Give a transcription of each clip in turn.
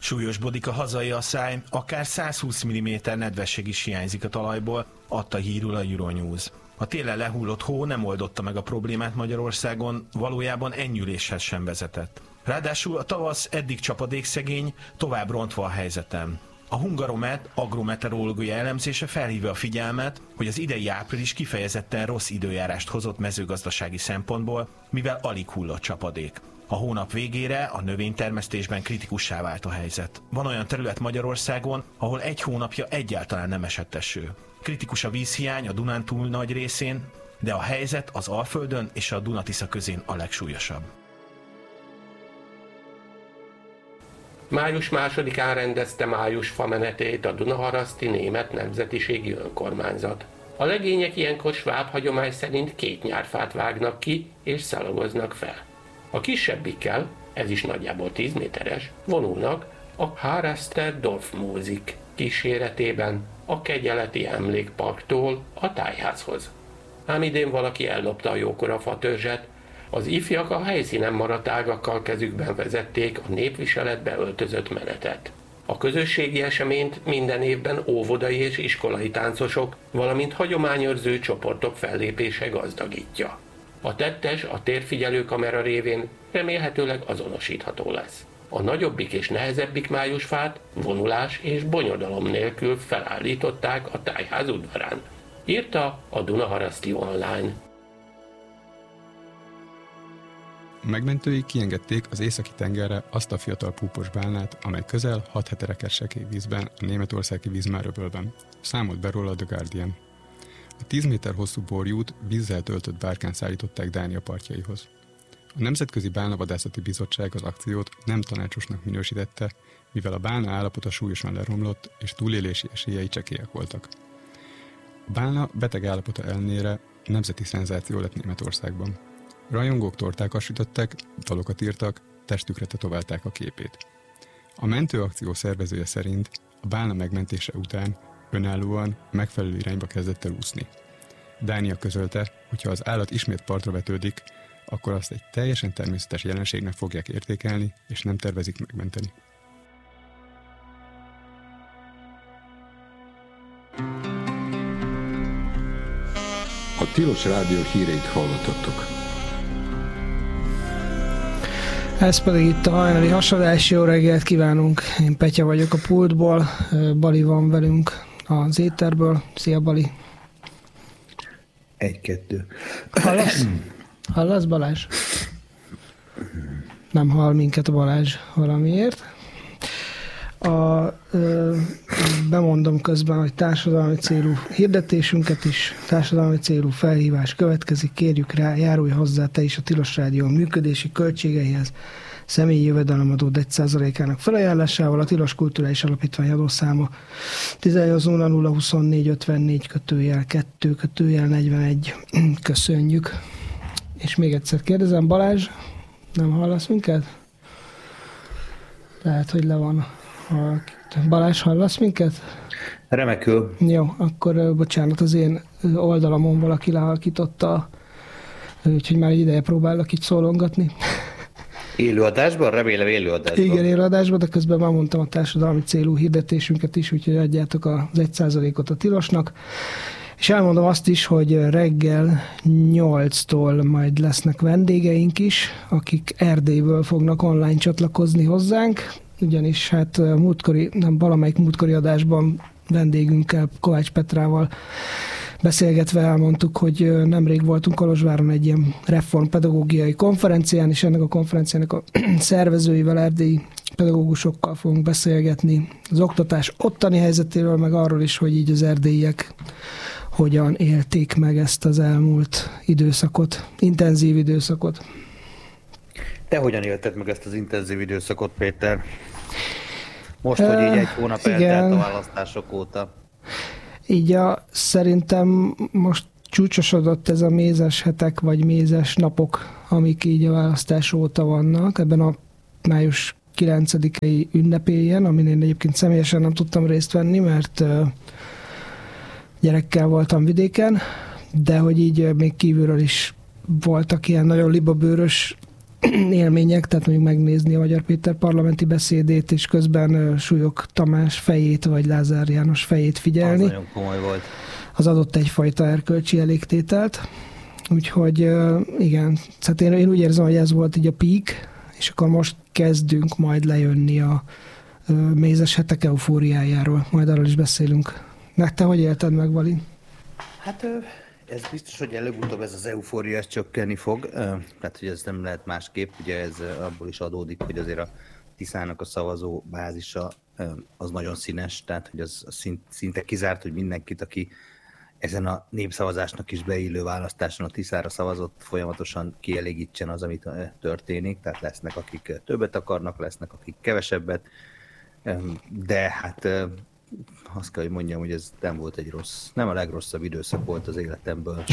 Súlyosbodik a hazai asszály, akár 120 mm nedvesség is hiányzik a talajból, adta hírül a Euronews. A télen lehullott hó nem oldotta meg a problémát Magyarországon, valójában enyhüléshez sem vezetett. Ráadásul a tavasz eddig csapadékszegény, tovább rontva a helyzetem. A Hungaromet agrometeorológiai elemzése felhívja a figyelmet, hogy az idei április kifejezetten rossz időjárást hozott mezőgazdasági szempontból, mivel alig hullott csapadék. A hónap végére a növénytermesztésben kritikussá vált a helyzet. Van olyan terület Magyarországon, ahol egy hónapja egyáltalán nem esett eső. Kritikus a vízhiány a Dunántúl nagy részén, de a helyzet az Alföldön és a Duna-Tisza közén a legsúlyosabb. Május 2-án rendezte május famenetét a Dunaharaszti Német Nemzetiségi Önkormányzat. A legények ilyenkor sváb hagyomány szerint 2 nyárfát vágnak ki és szalagoznak fel. A kisebbikkel, ez is nagyjából 10 méteres, vonulnak a Haraszter Dorfmusik kíséretében a Kegyeleti Emlékparktól a tájházhoz. Ám idén valaki ellopta a jókora fatörzset, az ifjak a helyszínen maradt ágakkal kezükben vezették a népviseletbe öltözött menetet. A közösségi eseményt minden évben óvodai és iskolai táncosok, valamint hagyományőrző csoportok fellépése gazdagítja. A tettes a térfigyelő kamera révén remélhetőleg azonosítható lesz. A nagyobbik és nehezebbik májusfát vonulás és bonyodalom nélkül felállították a tájház udvarán, írta a Dunaharaszti Online. Megmentői kiengedték az északi tengerre azt a fiatal púpos bálnát, amely közel 6 hete rekedt sekély vízben a németországi vízmáröbölben. Számolt be róla a The Guardian. A 10 méter hosszú borjút vízzel töltött bárkán szállították Dánia partjaihoz. A Nemzetközi Bálnavadászati Bizottság az akciót nem tanácsosnak minősítette, mivel a bálna állapota súlyosan leromlott és túlélési esélyei csekélyek voltak. A bálna beteg állapota ellenére nemzeti szenzáció lett Németországban. Rajongók tortákat sütöttek, dalokat írtak, testükre tetoválták a képét. A mentőakció szervezője szerint a bálna megmentése után önállóan megfelelő irányba kezdett el úszni. Dánia közölte, hogy ha az állat ismét partra vetődik, akkor azt egy teljesen természetes jelenségnek fogják értékelni, és nem tervezik megmenteni. A Tilos Rádió híreit hallottatok. Ez pedig itt a hajnali hasadás. Jó reggelt kívánunk! Én Petya vagyok a pultból, Bali van velünk az éterből. Szia, Bali! 1-2. Hallasz, Balázs? Nem hall minket a Balázs valamiért. Bemondom közben, hogy társadalmi célú hirdetésünket is, társadalmi célú felhívás következik. Kérjük rá, járulj hozzá te is a Tilos Rádió működési költségeihez személyi jövedelemadó 1%-ának felajánlásával. A Tilos Kulturális Alapítvány adószáma 18.002454-2-41. Köszönjük. És még egyszer kérdezem, Balázs, nem hallasz minket? Lehet, hogy le van. Balázs, hallasz minket? Remekül. Jó, akkor bocsánat, az én oldalamon valaki lehalkította, úgyhogy már egy ideje próbálok itt szólongatni. Élőadásban? Remélem élőadásban. Igen, élőadásban, de közben már mondtam a társadalmi célú hirdetésünket is, úgyhogy adjátok az 1%-ot a Tilosnak. És elmondom azt is, hogy reggel 8-tól majd lesznek vendégeink is, akik Erdélyből fognak online csatlakozni hozzánk, ugyanis hát valamelyik múltkori adásban vendégünkkel, Kovács Petrával beszélgetve elmondtuk, hogy nemrég voltunk Kolozsváron egy ilyen reformpedagógiai konferencián, és ennek a konferenciának a szervezőivel, erdélyi pedagógusokkal fogunk beszélgetni az oktatás ottani helyzetéről, meg arról is, hogy így az erdélyiek hogyan élték meg ezt az elmúlt időszakot, intenzív időszakot. Te hogyan élted meg ezt az intenzív időszakot, Péter? Most, hogy így egy hónap eltelt a választások óta. Így szerintem most csúcsosodott ez a mézes hetek, vagy mézes napok, amik így a választás óta vannak. Ebben a május 9-i ünnepélyen, amin én egyébként személyesen nem tudtam részt venni, mert gyerekkel voltam vidéken, de hogy így még kívülről is voltak ilyen nagyon libabőrös élmények, tehát mondjuk megnézni a Magyar Péter parlamenti beszédét, és közben Súlyog Tamás fejét, vagy Lázár János fejét figyelni. Az nagyon komoly volt. Az adott egyfajta erkölcsi elégtételt. Úgyhogy igen, hát én úgy érzem, hogy ez volt így a peak, és akkor most kezdünk majd lejönni a mézes hetek eufóriájáról. Majd arról is beszélünk. Te hogy élted meg, Balin? Hát ez biztos, hogy előbb-utóbb ez az eufória csökkenni fog, tehát hogy ez nem lehet másképp, ugye ez abból is adódik, hogy azért a Tiszának a szavazó bázisa az nagyon színes, tehát hogy az szinte kizárt, hogy mindenkit, aki ezen a népszavazásnak is beillő választáson a Tiszára szavazott, folyamatosan kielégítsen az, amit történik, tehát lesznek, akik többet akarnak, lesznek, akik kevesebbet, de hát azt kell, hogy mondjam, hogy ez nem volt egy nem a legrosszabb időszak volt az életemből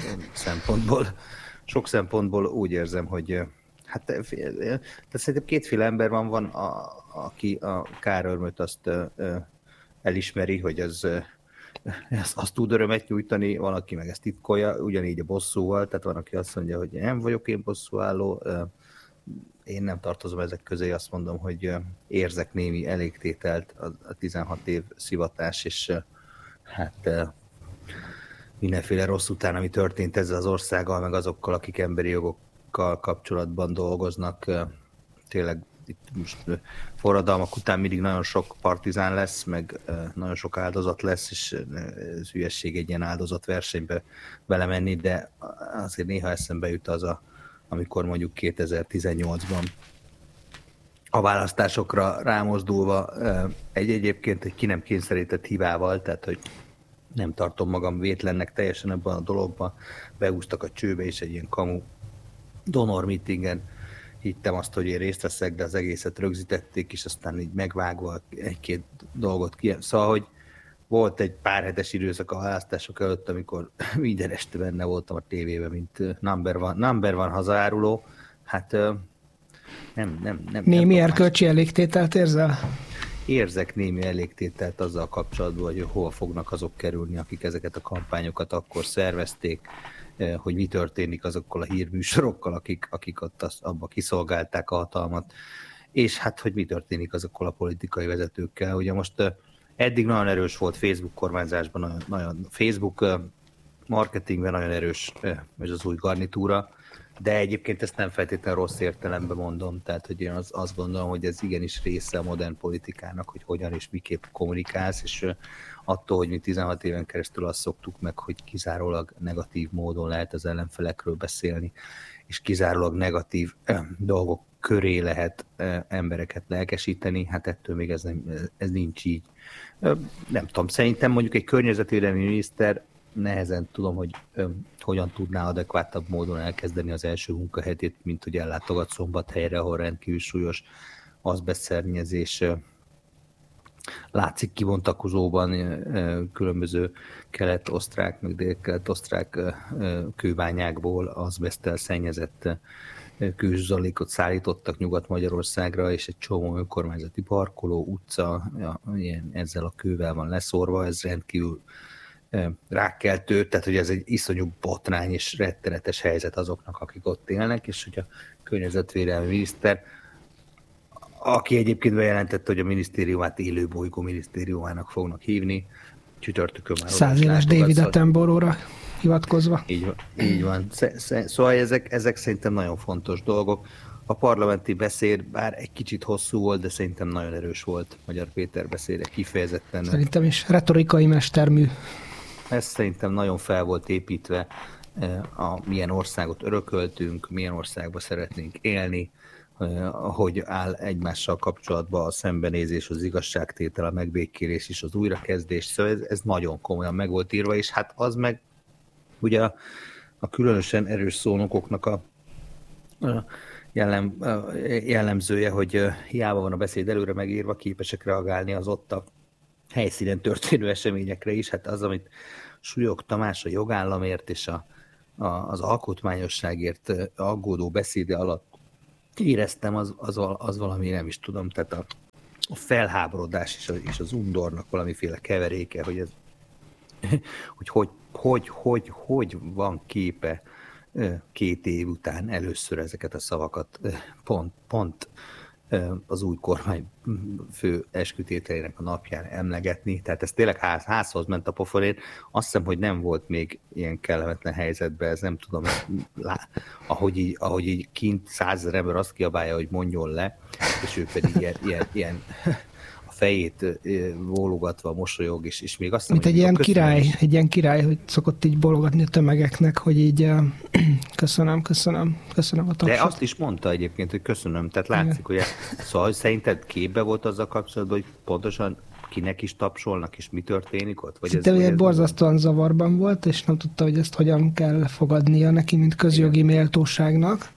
sok szempontból úgy érzem, hogy hát szerintem kétféle ember van aki a kárörmöt azt elismeri, hogy azt tud örömet nyújtani, van, aki meg ezt titkolja, ugyanígy a bosszúval, tehát van, aki azt mondja, hogy nem vagyok én bosszúálló, én nem tartozom ezek közé, azt mondom, hogy érzek némi elégtételt a 16 év szivatás, és hát mindenféle rossz után, ami történt ezzel az országgal, meg azokkal, akik emberi jogokkal kapcsolatban dolgoznak, tényleg itt most forradalmak után mindig nagyon sok partizán lesz, meg nagyon sok áldozat lesz, és ez hülyesség egy ilyen áldozatversenybe belemenni, de azért néha eszembe jut az amikor mondjuk 2018-ban a választásokra rámozdulva egyébként egy ki nem kényszerített hibával, tehát hogy nem tartom magam vétlennek teljesen ebben a dologban, beúztak a csőbe, és egy ilyen kamu donor meetingen hittem azt, hogy én részt veszek, de az egészet rögzítették, és aztán így megvágva egy-két dolgot ki. Szóval, hogy volt egy pár hetes időszak a választások előtt, amikor minden este benne voltam a tévében, mint number one hazaáruló. Hát nem. Némi erkölcsi elégtételt érzel? Érzek némi elégtételt azzal kapcsolatban, hogy hol fognak azok kerülni, akik ezeket a kampányokat akkor szervezték, hogy mi történik azokkal a hírműsorokkal, akik ott abba kiszolgálták a hatalmat, és hát, hogy mi történik azokkal a politikai vezetőkkel. Ugye most eddig nagyon erős volt Facebook kormányzásban, nagyon Facebook marketingben nagyon erős ez az új garnitúra, de egyébként ezt nem feltétlenül rossz értelemben mondom, tehát hogy én azt gondolom, hogy ez igenis része a modern politikának, hogy hogyan és miképp kommunikálsz, és attól, hogy mi 16 éven keresztül azt szoktuk meg, hogy kizárólag negatív módon lehet az ellenfelekről beszélni, és kizárólag negatív dolgok köré lehet embereket lelkesíteni, hát ettől még ez nincs így. Nem tudom, szerintem mondjuk egy környezetvédelmi miniszter nehezen tudom, hogy hogyan tudná adekvátabb módon elkezdeni az első munkahetét, mint hogy ellátogat Szombathelyre, ahol rendkívül súlyos azbesztszennyezés látszik kibontakozóban különböző kelet-osztrák, meg dél-kelet-osztrák kőbányákból azbeszttel szennyezett kőzsalékot szállítottak Nyugat-Magyarországra, és egy csomó önkormányzati parkoló, utca ezzel a kővel van leszórva, ez rendkívül rákkeltő, tehát hogy ez egy iszonyú botrány és rettenetes helyzet azoknak, akik ott élnek, és hogy a környezetvédelmi miniszter, aki egyébként bejelentette, hogy a minisztériumát élőbolygó minisztériumának fognak hívni, csütörtökön már 100 éves David Attenborough-ra hivatkozva. Így van. Szóval ezek szerintem nagyon fontos dolgok. A parlamenti beszéd bár egy kicsit hosszú volt, de szerintem nagyon erős volt Magyar Péter beszéde, kifejezetten. Szerintem is retorikai mestermű. Ez szerintem nagyon fel volt építve, milyen országot örököltünk, milyen országba szeretnénk élni, hogy áll egymással kapcsolatban a szembenézés, az igazságtétel, a megbékélés és az újrakezdés. Szóval ez nagyon komolyan meg volt írva, és hát az meg ugye a különösen erős szónokoknak a jellemzője, hogy hiába van a beszéd előre megírva, képesek reagálni az ott a helyszínen történő eseményekre is. Hát az, amit Súlyog Tamás a jogállamért és az alkotmányosságért aggódó beszéde alatt éreztem, az valami, nem is tudom, tehát a felháborodás és az undornak valamiféle keveréke, hogy ez hogy van képe 2 év után először ezeket a szavakat pont az új kormány fő eskütételének a napján emlegetni. Tehát ez tényleg házhoz ment a pofonért. Azt hiszem, hogy nem volt még ilyen kellemetlen helyzetben, ez nem tudom, ahogy így kint 100 000 ember azt kiabálja, hogy mondjon le, és ő pedig ilyen a fejét bólogatva mosolyog, és még azt mint egy ilyen király, hogy szokott így bólogatni a tömegeknek, hogy így köszönöm a tapsot. De azt is mondta egyébként, hogy köszönöm, tehát látszik, hogy szóval szerinted képbe volt azzal kapcsolatban, hogy pontosan kinek is tapsolnak, és mi történik ott? Vagy ez borzasztóan zavarban volt, és nem tudta, hogy ezt hogyan kell fogadnia neki, mint közjogi méltóságnak.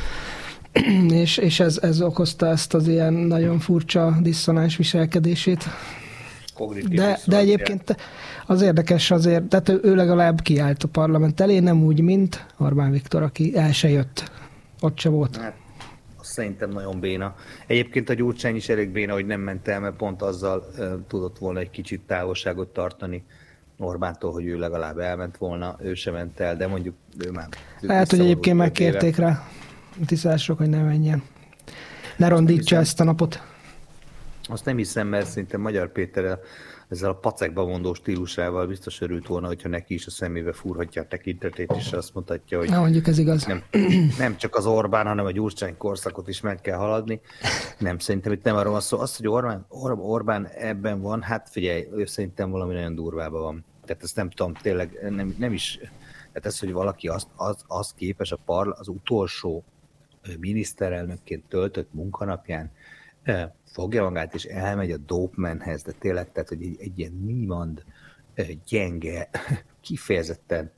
És ez okozta ezt az ilyen nagyon furcsa diszonáns viselkedését. De egyébként az érdekes azért, tehát ő legalább kiállt a parlament elé, nem úgy, mint Orbán Viktor, aki el se jött. Ott se volt. Hát, azt szerintem nagyon béna. Egyébként a Gyurcsány is elég béna, hogy nem ment el, mert pont azzal tudott volna egy kicsit távolságot tartani Orbántól, hogy ő legalább elment volna, ő sem ment el, de mondjuk ő már... Lehet, hogy egyébként megkérték rá a tisztások, hogy ne menjen. Ne rondítsa ezt a napot. Azt nem hiszem, mert szerintem Magyar Péterrel ezzel a pacekba mondó stílusával biztos örült volna, hogyha neki is a szemébe fúrhatja a tekintetét, és azt mondhatja, hogy mondjuk ez igaz. Nem csak az Orbán, hanem a Gyurcsány korszakot is meg kell haladni. Nem, szerintem itt nem arról van szó. Az, hogy Orbán ebben van, hát figyelj, ő szerintem valami nagyon durvában van. Tehát ezt nem tudom, tényleg nem is... Tehát ez, hogy valaki az képes az utolsó miniszterelnökként töltött munkanapján fogja magát, és elmegy a dopemanhez, de tényleg, tehát, hogy egy ilyen niemand, gyenge, kifejezetten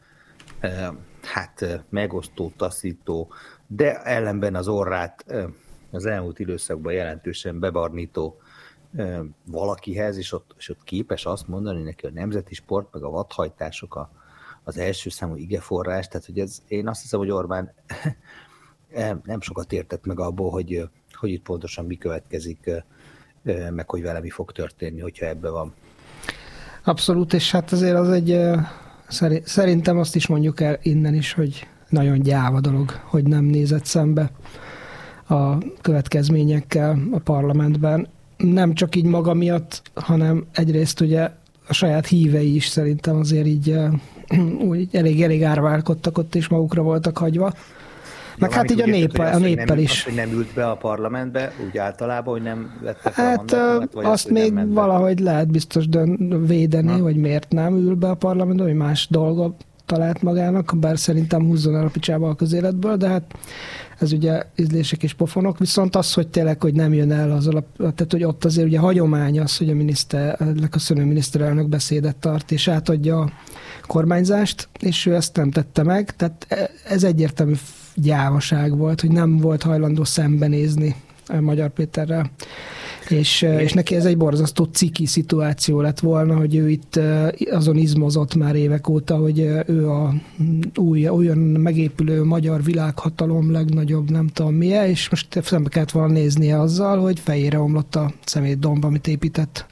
megosztó, taszító, de ellenben az orrát az elmúlt időszakban jelentősen bebarnító valakihez, és ott képes azt mondani neki, a nemzeti sport, meg a vadhajtások az első számú igeforrás, tehát hogy én azt hiszem, hogy Orbán nem sokat értett meg abból, hogy itt pontosan mi következik, meg hogy vele mi fog történni, hogyha ebben van. Abszolút, és hát azért az egy, szerintem azt is mondjuk el innen is, hogy nagyon gyáva dolog, hogy nem nézett szembe a következményekkel a parlamentben. Nem csak így maga miatt, hanem egyrészt ugye a saját hívei is szerintem azért így úgy elég árválkodtak ott, és magukra voltak hagyva. Meg hát így a néppel is. Azt, hogy nem ült be a parlamentbe, úgy általában, hogy nem vette fel a mandátumot? Vagy azt még valahogy lehet biztos védeni, hogy miért nem ül be a parlamentbe, hogy más dolga talált magának, bár szerintem húzzon el a picsába a közéletből, de hát ez ugye ízlések és pofonok, viszont az, hogy tényleg, hogy nem jön el azzal, tehát hogy ott azért ugye hagyomány az, hogy a leköszönő miniszterelnök beszédet tart, és átadja a kormányzást, és ő ezt nem tette meg, tehát ez egyértelmű gyávaság volt, hogy nem volt hajlandó szembenézni Magyar Péterrel. És neki ez egy borzasztó ciki szituáció lett volna, hogy ő itt azon izmozott már évek óta, hogy ő a újon megépülő magyar világhatalom legnagyobb nem tudom milyen, és most szembe kellett volna néznie azzal, hogy fejére omlott a szemétdomb, amit épített.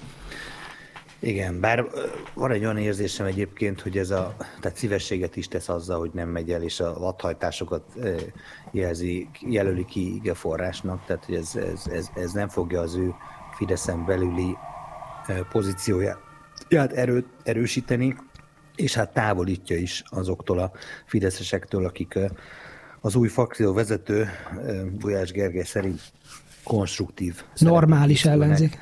Igen, bár van egy olyan érzésem egyébként, hogy tehát szívességet is tesz azzal, hogy nem megy el, és a vadhajtásokat jelöli ki igeforrásnak, tehát hogy ez nem fogja az ő Fideszen belüli pozícióját erősíteni, és hát távolítja is azoktól a fideszesektől, akik az új frakció vezető Gulyás Gergely szerint konstruktív normális ellenzék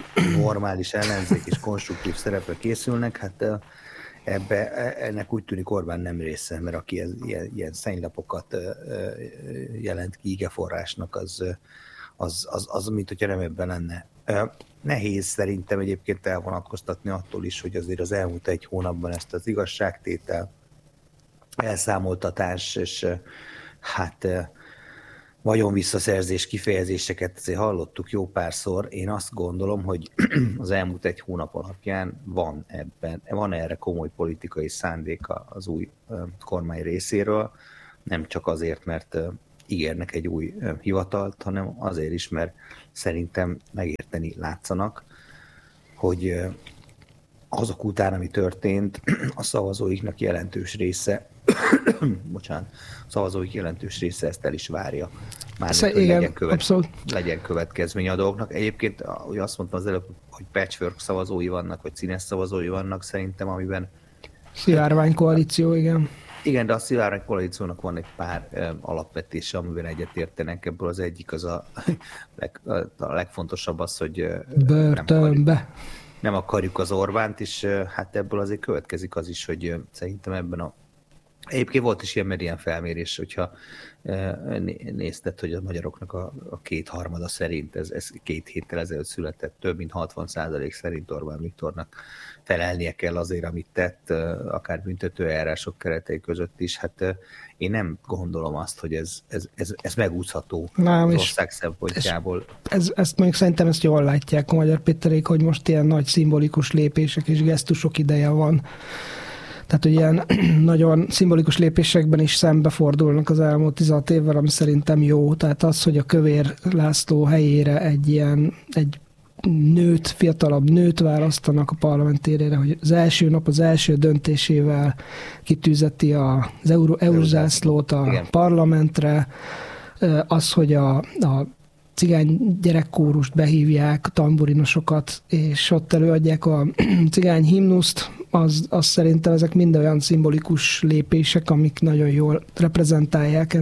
és konstruktív szerepre készülnek, hát ennek úgy tűnik Orbán nem része, mert aki ilyen szennylapokat jelent ki igeforrásnak, az mint hogyha nem ebben lenne. Nehéz szerintem egyébként elvonatkoztatni attól is, hogy azért az elmúlt egy hónapban ezt az igazságtétel, elszámoltatás és hát vagyonvisszaszerzés kifejezéseket azért hallottuk jó párszor. Én azt gondolom, hogy az elmúlt egy hónap alapján van erre komoly politikai szándéka az új kormány részéről, nem csak azért, mert ígérnek egy új hivatalt, hanem azért is, mert szerintem megérteni látszanak, hogy azok után, ami történt, a szavazóiknak jelentős része bocsánat, szavazóik jelentős része ezt el is várja. Igen, legyen következmény a dolgoknak. Egyébként, ugye azt mondtam az előbb, hogy patchwork szavazói vannak, vagy színes szavazói vannak szerintem, amiben... Szivárvány koalíció, igen. Igen, de a szivárvány koalíciónak van egy pár alapvetése, amiben egyetértenek. Ebből az egyik az a legfontosabb az, hogy börtönbe. Nem akarjuk az Orbánt, és hát ebből azért következik az is, hogy szerintem ebben Egyébként volt is ilyen medián felmérés, hogyha nézted, hogy a magyaroknak a kétharmada szerint, ez 2 héttel ezelőtt született, több mint 60% szerint Orbán Viktornak felelnie kell azért, amit tett, akár büntető eljárások keretei között is. Hát én nem gondolom azt, hogy ez megúszható az ország szempontjából. Ezt mondjuk szerintem ezt jól látják a Magyar Péterék, hogy most ilyen nagy szimbolikus lépések és gesztusok ideje van. Tehát, hogy ilyen nagyon szimbolikus lépésekben is szembefordulnak az elmúlt 16 évvel, ami szerintem jó. Tehát az, hogy a Kövér László helyére egy nőt, fiatalabb nőt választanak a parlamentérére, hogy az első nap, az első döntésével kitűzeti az EU-zászlót a parlamentre, az, hogy a cigány gyerekkórust behívják, tamburinosokat, és ott előadják a cigány himnuszt, az szerintem ezek mind olyan szimbolikus lépések, amik nagyon jól reprezentálják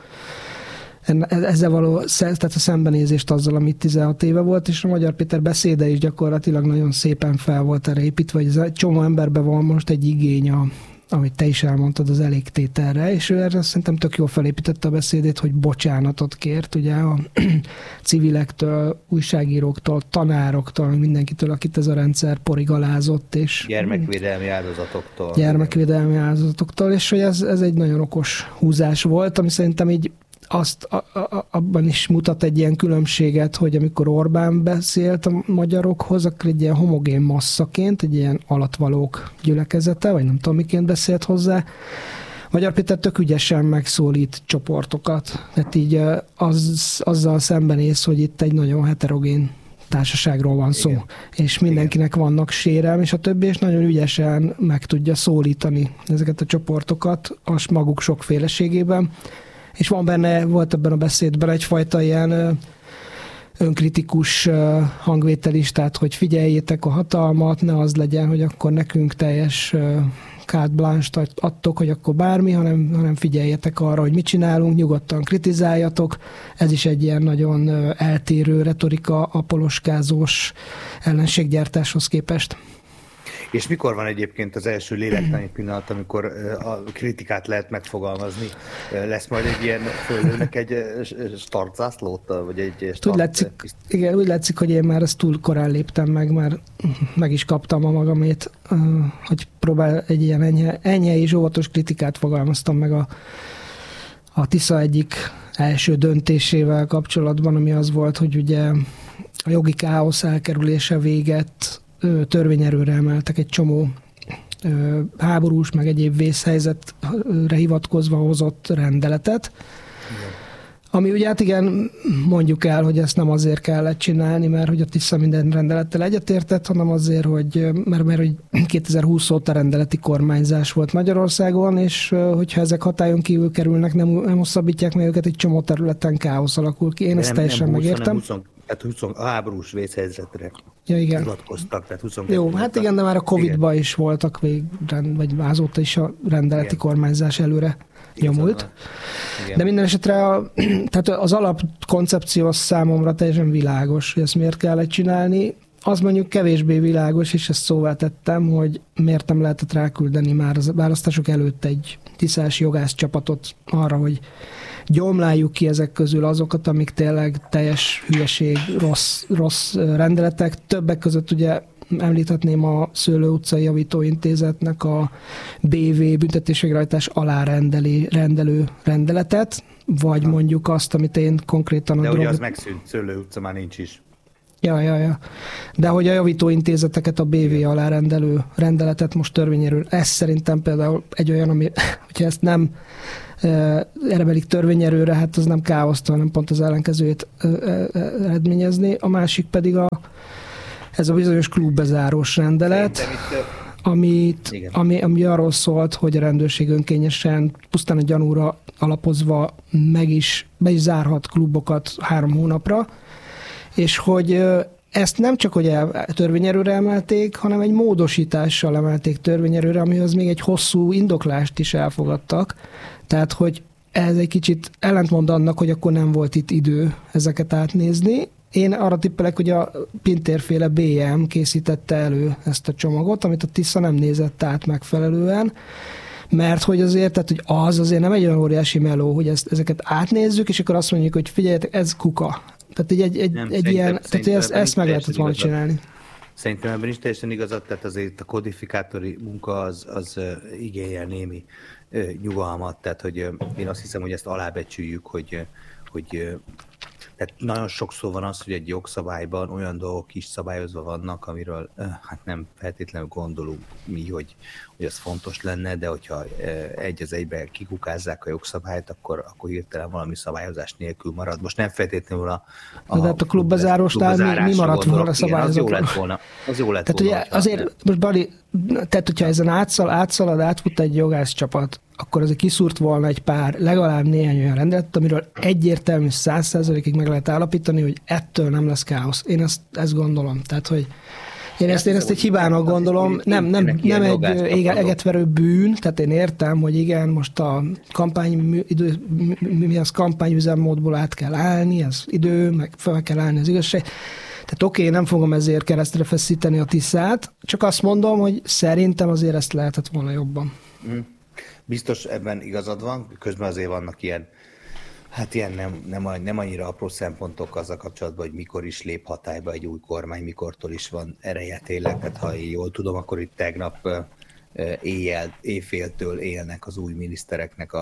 ezzel való, tehát a szembenézést azzal, amit 16 éve volt, és a Magyar Péter beszéde is gyakorlatilag nagyon szépen fel volt erre építve, hogy ez egy csomó emberben van most egy igény, amit te is elmondtad, az elégtételre, és ő erre szerintem tök jól felépítette a beszédét, hogy bocsánatot kért, ugye a civilektől, újságíróktól, tanároktól, mindenkitől, akit ez a rendszer porigalázott, és gyermekvédelmi áldozatoktól. Gyermekvédelmi áldozatoktól, és hogy ez egy nagyon okos húzás volt, ami szerintem így abban is mutat egy ilyen különbséget, hogy amikor Orbán beszélt a magyarokhoz, akkor egy ilyen homogén masszaként, egy ilyen alattvalók gyülekezete, vagy nem tudom miként beszélt hozzá. Magyar Péter tök ügyesen megszólít csoportokat. Tehát így azzal szembenéz, hogy itt egy nagyon heterogén társaságról van szó. Igen. És mindenkinek vannak sérelm, és a többi, és nagyon ügyesen meg tudja szólítani ezeket a csoportokat a maguk sokféleségében. És volt ebben a beszédben egyfajta ilyen önkritikus hangvétel is, tehát hogy figyeljétek a hatalmat, ne az legyen, hogy akkor nekünk teljes carte blanche adtok, hogy akkor bármi, hanem figyeljetek arra, hogy mit csinálunk, nyugodtan kritizáljatok. Ez is egy ilyen nagyon eltérő retorika a poloskázós ellenséggyártáshoz képest. És mikor van egyébként az első lélektani pillanat, amikor a kritikát lehet megfogalmazni? Lesz majd egy ilyen fölőnek egy startzászlót, vagy egy úgy látszik, hogy én már ezt túl korán léptem meg, már meg is kaptam a magamét, hogy próbál egy ilyen enyhe és óvatos kritikát fogalmaztam meg a Tisza egyik első döntésével kapcsolatban, ami az volt, hogy ugye a jogi káosz elkerülése véget törvényerőre emeltek egy csomó háborús, meg egyéb vészhelyzetre hivatkozva hozott rendeletet. Igen. Ami ugye hát igen, mondjuk el, hogy ezt nem azért kellett csinálni, mert hogy a Tisza minden rendelettel egyetértett, hanem azért, mert hogy 2020 óta rendeleti kormányzás volt Magyarországon, és hogyha ezek hatályon kívül kerülnek, nem hosszabbítják meg őket, egy csomó területen káosz alakul ki. Én ezt teljesen megértem. Tehát a háborús vészhelyzetre hivatkoztak. Jó, hát igen, de már a Covid-ban is voltak vagy azóta is a rendeleti kormányzás előre nyomult. De minden esetre tehát az alapkoncepció az számomra teljesen világos, hogy ezt miért kellett csinálni. Az mondjuk kevésbé világos, és ezt szóvá tettem, hogy miért nem lehetett ráküldeni már a választások előtt egy tiszás jogász csapatot arra, hogy gyomláljuk ki ezek közül azokat, amik tényleg teljes hülyeség, rossz rendeletek. Többek között ugye említhetném a Szőlő utcai javítóintézetnek a BV büntetésvégrehajtás alá rendelő rendeletet, vagy mondjuk azt, amit én konkrétan... De ugye az megszűnt, Szőlő utca már nincs is. Ja. De hogy a javítóintézeteket, a BV alá rendelő rendeletet most törvényerő, ez szerintem például egy olyan, ami, hogyha ezt nem eremelik törvényerőre, hát az nem káoszt, hanem pont az ellenkezőjét eredményezni. A másik pedig ez a bizonyos klubbezárós rendelet, ami arról szólt, hogy a rendőrség önkényesen, pusztán a gyanúra alapozva be is zárhat klubokat 3 hónapra, és hogy ezt nem csak, hogy törvényerőre emelték, hanem egy módosítással emelték törvényerőre, amihoz még egy hosszú indoklást is elfogadtak. Tehát, hogy ez egy kicsit ellentmond annak, hogy akkor nem volt itt idő ezeket átnézni. Én arra tippelek, hogy a Pintér-féle BM készítette elő ezt a csomagot, amit a Tisza nem nézett át megfelelően, mert hogy azért, tehát, hogy az azért nem egy olyan óriási meló, hogy ezeket átnézzük, és akkor azt mondjuk, hogy figyeljetek, ez kuka. Tehát egy ilyen, tehát ezt meg lehetett volna csinálni. Szerintem ebben is teljesen igazad, tehát azért a kodifikátori munka az igényel némi nyugalmat, tehát hogy én azt hiszem, hogy ezt alábecsüljük, hogy tehát nagyon sokszor van az, hogy egy jogszabályban olyan dolgok is szabályozva vannak, amiről hát nem feltétlenül gondolunk mi, hogy az fontos lenne, de hogyha egy az egybe kikukázzák a jogszabályt, akkor hirtelen valami szabályozás nélkül marad. Most nem feltétlenül a klubbezárosnál mi maradt volna a szabályozatlan? Az jó lett tehát, volna. Ugye, azért, most Bali, tehát hogyha ezen átfut egy jogászcsapat, akkor azért kiszúrt volna egy pár, legalább néhány olyan rendeletet, amiről egyértelmű 100%-ig meg lehet állapítani, hogy ettől nem lesz káosz. Én ezt gondolom. Tehát, hogy én ezt egy hibának gondolom, nem egy egetverő bűn, tehát én értem, hogy igen, most a kampányüzemmódból át kell állni, ez idő, meg fel kell állni az igazság. Tehát oké, nem fogom ezért keresztre feszíteni a Tiszát, csak azt mondom, hogy szerintem azért ezt lehetett volna jobban. Biztos ebben igazad van, közben azért vannak ilyen nem annyira apró szempontok azzal kapcsolatban, hogy mikor is lép hatályba egy új kormány, mikortól is van ereje tényleg. Tehát ha én jól tudom, akkor itt tegnap éjféltől élnek az új minisztereknek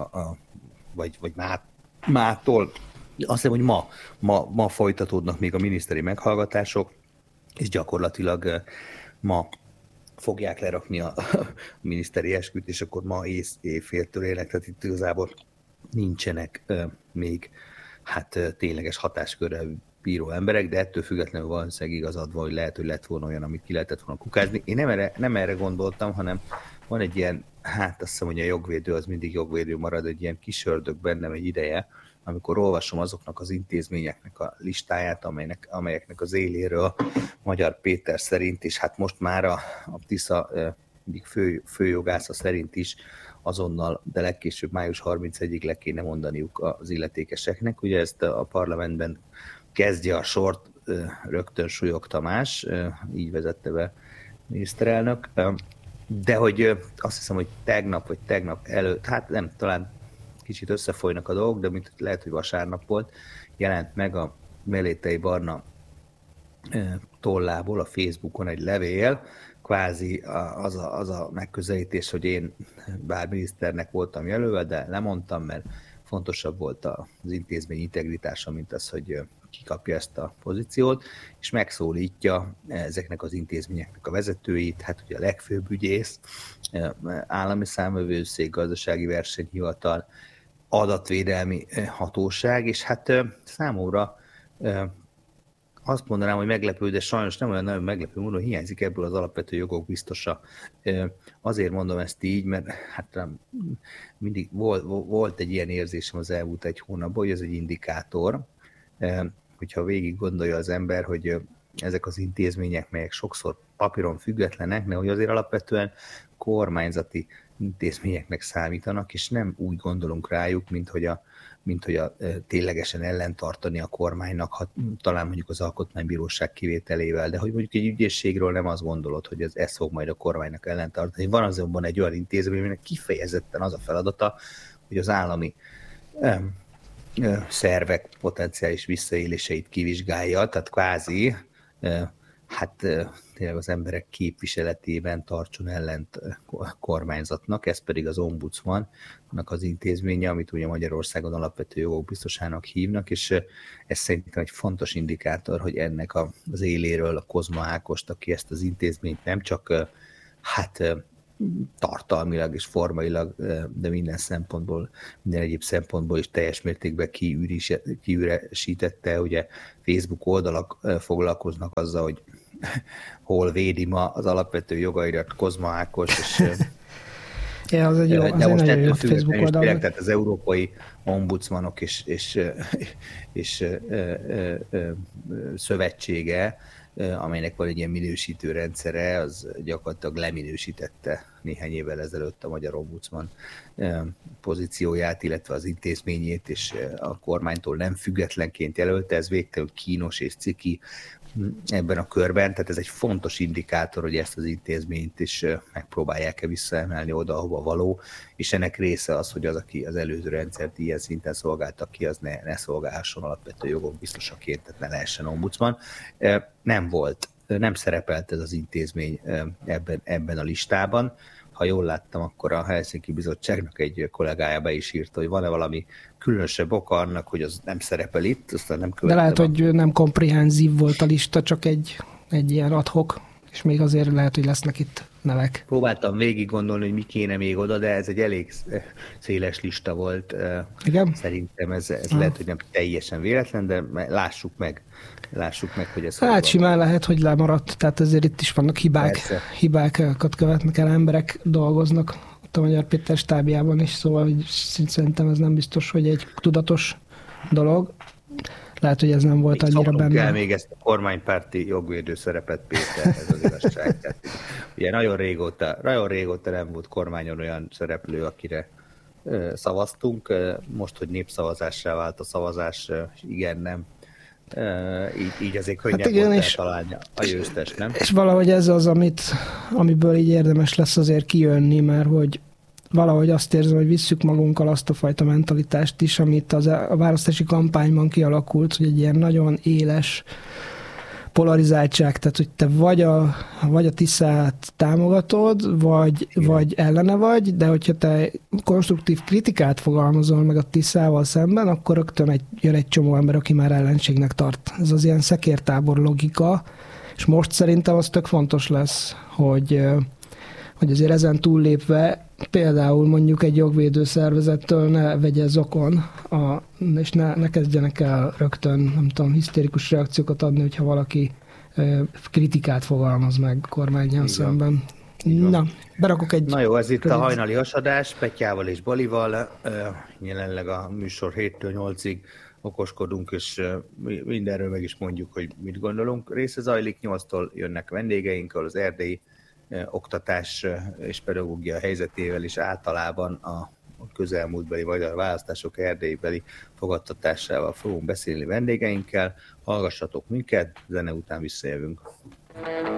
vagy mától. Azt hiszem, hogy ma folytatódnak még a miniszteri meghallgatások, és gyakorlatilag ma fogják lerakni a miniszteri esküt, és akkor ma éjféltől élnek, tehát itt igazából nincsenek még tényleges hatáskörrel bíró emberek, de ettől függetlenül valószínűleg igazad van, hogy lehet, hogy lett volna olyan, amit ki lehetett volna kukázni. Én nem erre gondoltam, hanem van egy ilyen, azt hiszem, hogy a jogvédő az mindig jogvédő marad, egy ilyen kis ördög bennem egy ideje, amikor olvasom azoknak az intézményeknek a listáját, amelyeknek az éléről Magyar Péter szerint, és hát most már a Tisza főjogásza szerint is azonnal, de legkésőbb május 31-ig le kéne mondaniuk az illetékeseknek. Ugye ezt a parlamentben kezdje a sort rögtön Súlyog Tamás, így vezette be miniszterelnök, de hogy azt hiszem, hogy tegnap előtt, nem, talán kicsit összefolynak a dolgok, de lehet, hogy vasárnap volt, jelent meg a Mellétei Barna tollából a Facebookon egy levél, kvázi az a megközelítés, hogy én bár miniszternek voltam jelölve, de lemondtam, mert fontosabb volt az intézmény integritása, mint az, hogy ki kapja ezt a pozíciót, és megszólítja ezeknek az intézményeknek a vezetőit, hát ugye a legfőbb ügyész, állami számvevőszék, gazdasági versenyhivatal, adatvédelmi hatóság, és hát számomra azt mondanám, hogy meglepő, de sajnos nem olyan nagyon meglepő módon hiányzik ebből az alapvető jogok biztosa. Azért mondom ezt így, mert hát mindig volt egy ilyen érzésem az elmúlt egy hónapban, hogy ez egy indikátor, hogyha végig gondolja az ember, hogy ezek az intézmények, melyek sokszor papíron függetlenek, de hogy azért alapvetően kormányzati intézményeknek számítanak, és nem úgy gondolunk rájuk, mint hogy ténylegesen ellentartani a kormánynak, talán mondjuk az alkotmánybíróság kivételével, de hogy mondjuk egy ügyészségről nem azt gondolod, hogy ez fog majd a kormánynak ellentartani. Van azonban egy olyan intézmény, aminek kifejezetten az a feladata, hogy az állami szervek potenciális visszaéléseit kivizsgálja, tehát kvázi tényleg az emberek képviseletében tartson ellent kormányzatnak, ez pedig az ombudsmannak az intézménye, amit ugye Magyarországon alapvető jogok biztosának hívnak, és ez szerintem egy fontos indikátor, hogy ennek az éléről a Kozma Ákost, aki ezt az intézményt nem csak tartalmilag és formailag, de minden szempontból, minden egyéb szempontból is teljes mértékben kiüresítette. Ugye Facebook oldalak foglalkoznak azzal, hogy hol védi ma az alapvető jogairat Kozma Ákos, és ja, az egy jó, de most nagyon jó Facebook oldal. Tehát az európai ombudsmanok és szövetsége, amelynek van egy ilyen minősítő rendszere, az gyakorlatilag leminősítette néhány évvel ezelőtt a magyar ombudsman pozícióját, illetve az intézményét, és a kormánytól nem függetlenként jelölte. Ez végtelenül kínos és ciki ebben a körben, tehát ez egy fontos indikátor, hogy ezt az intézményt is megpróbálják-e visszaemelni oda, ahova való, és ennek része az, hogy az, aki az előző rendszert ilyen szinten szolgáltak ki, az ne szolgálhasson alapvető jogok biztosaként, tehát ne lehessen ombudsman. Nem volt, nem szerepelt ez az intézmény ebben a listában. Ha jól láttam, akkor a Helsinki Bizottságnak egy kollégája be is írta, hogy van-e valami különösebb oka annak, hogy az nem szerepel itt, aztán nem követtem. De lehet, hogy nem komprehenzív volt a lista, csak egy ilyen ad-hoc, és még azért lehet, hogy lesznek itt nevek. Próbáltam végig gondolni, hogy mi kéne még oda, de ez egy elég széles lista volt. Igen? Szerintem ez lehet, hogy nem teljesen véletlen, de lássuk meg, hogy ez... Hát simán lehet, hogy lemaradt, tehát azért itt is vannak hibák. Persze. Hibákat követnek el, emberek dolgoznak ott a Magyar Péter stábjában is, szóval hogy szerintem ez nem biztos, hogy egy tudatos dolog. Lehet, hogy ez nem volt még annyira benne. Kell még ezt a kormánypárti jogvédő szerepet, Péter, ez az igazság. Tehát, ugye nagyon régóta nem volt kormányon olyan szereplő, akire szavaztunk. Most, hogy népszavazássá vált a szavazás, igen, nem. Így azért könnyebb volt eltalálni a győztest, nem? És valahogy ez az, amiből így érdemes lesz azért kijönni, mert hogy valahogy azt érzem, hogy visszük magunkkal azt a fajta mentalitást is, amit a választási kampányban kialakult, hogy egy ilyen nagyon éles polarizáltság, tehát hogy te vagy a Tiszát támogatod, vagy ellene vagy, de hogyha te konstruktív kritikát fogalmazol meg a Tiszával szemben, akkor rögtön jön egy csomó ember, aki már ellenségnek tart. Ez az ilyen szekértábor logika, és most szerintem az tök fontos lesz, hogy azért ezen túllépve például mondjuk egy jogvédő szervezettől ne vegye zokon, és ne kezdjenek el rögtön, nem tudom, hisztérikus reakciókat adni, hogyha valaki kritikát fogalmaz meg kormánnyal szemben. Na, berakok egy... Na jó, ez itt a hajnali hasadás, Petyával és Balival. Jelenleg a műsor 7-től 8-ig okoskodunk, és mindenről meg is mondjuk, hogy mit gondolunk. Része zajlik, 8-tól jönnek vendégeink, az erdélyi oktatás és pedagógia helyzetével is általában a közelmúltbeli magyar választások erdélybeli fogadtatásával fogunk beszélni vendégeinkkel. Hallgassatok minket, zene után visszajövünk.